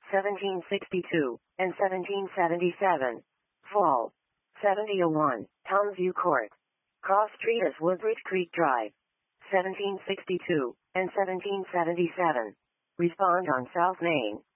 1762, and 1777. Fall. 7001, Townview Court. Cross Street as Woodbridge Creek Drive. 1762, and 1777. Respond on South Main.